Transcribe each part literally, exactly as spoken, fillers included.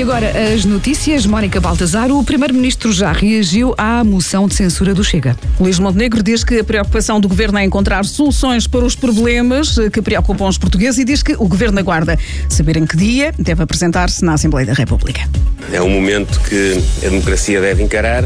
agora as notícias. Mónica Baltazar, o Primeiro-Ministro já reagiu à moção de censura do Chega. Luís Montenegro diz que a preocupação do Governo é encontrar soluções para os problemas que preocupam os portugueses e diz que o Governo aguarda saber em que dia deve apresentar-se na Assembleia da República. É um momento que a democracia deve encarar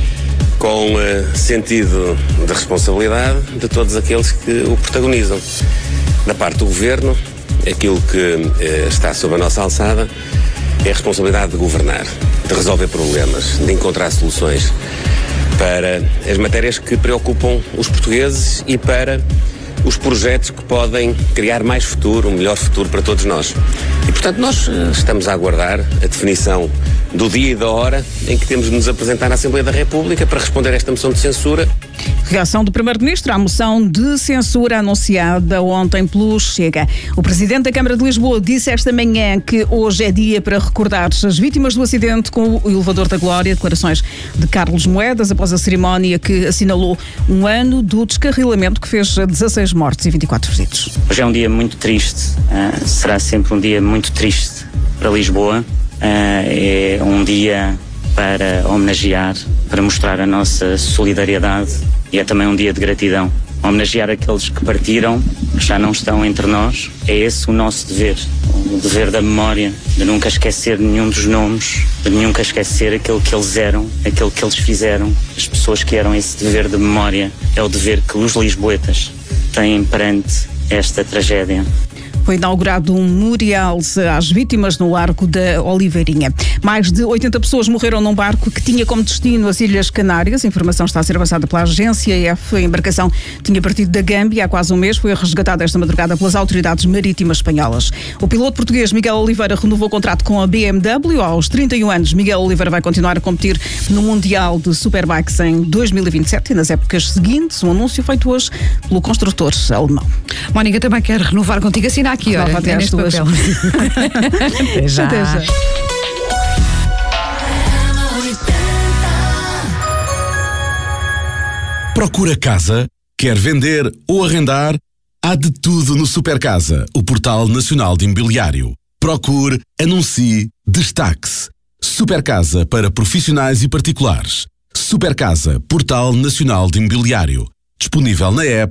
com uh, sentido de responsabilidade de todos aqueles que o protagonizam. Da parte do Governo, aquilo que uh, está sob a nossa alçada é a responsabilidade de governar, de resolver problemas, de encontrar soluções para as matérias que preocupam os portugueses e para os projetos que podem criar mais futuro, um melhor futuro para todos nós. E, portanto, nós estamos a aguardar a definição do dia e da hora em que temos de nos apresentar na Assembleia da República para responder a esta moção de censura. Reação do Primeiro-Ministro à moção de censura anunciada ontem pelo Chega. O Presidente da Câmara de Lisboa disse esta manhã que hoje é dia para recordar as vítimas do acidente com o elevador da Glória. Declarações de Carlos Moedas após a cerimónia que assinalou um ano do descarrilamento que fez dezasseis mortes e vinte e quatro feridos. Hoje é um dia muito triste, uh, será sempre um dia muito triste para Lisboa. Uh, é um dia para homenagear, para mostrar a nossa solidariedade e é também um dia de gratidão. Homenagear aqueles que partiram, que já não estão entre nós, é esse o nosso dever, o dever da memória, de nunca esquecer nenhum dos nomes, de nunca esquecer aquilo que eles eram, aquilo que eles fizeram, as pessoas que eram esse dever de memória, é o dever que os lisboetas têm perante esta tragédia. Foi inaugurado um memorial às vítimas no Largo da Oliveirinha. Mais de oitenta pessoas morreram num barco que tinha como destino as Ilhas Canárias. A informação está a ser avançada pela agência F. A embarcação tinha partido da Gâmbia há quase um mês. Foi resgatada esta madrugada pelas autoridades marítimas espanholas. O piloto português Miguel Oliveira renovou o contrato com a B M W. Aos trinta e um anos, Miguel Oliveira vai continuar a competir no Mundial de Superbikes em dois mil e vinte e sete e nas épocas seguintes. Um anúncio feito hoje pelo construtor alemão. Mónica também quer renovar contigo, assinar aqui, olha, até é às duas. Até já. Até já. Procura casa? Quer vender ou arrendar? Há de tudo no Supercasa, o portal nacional de imobiliário. Procure, anuncie, destaque-se. Supercasa para profissionais e particulares. Supercasa, portal nacional de imobiliário. Disponível na app